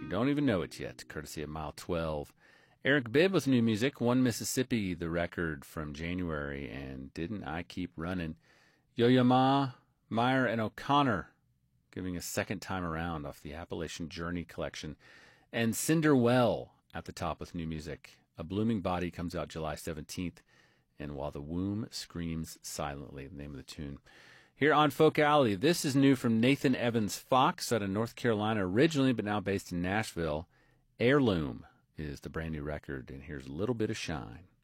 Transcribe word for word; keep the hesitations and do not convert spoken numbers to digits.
Don't even know it yet, courtesy of Mile twelve. Eric Bibb with new music, One Mississippi, the record from January, and Didn't I Keep Running? Yo-Yo Ma, Meyer, and O'Connor giving a second time around off the Appalachian Journey collection. And Cinder Well at the top with new music. A Blooming Body comes out July seventeenth, and While the Womb Screams Silently, the name of the tune. Here on Folk Alley, this is new from Nathan Evans Fox out of North Carolina originally, but now based in Nashville. Heirloom is the brand new record, and here's a little bit of Shine.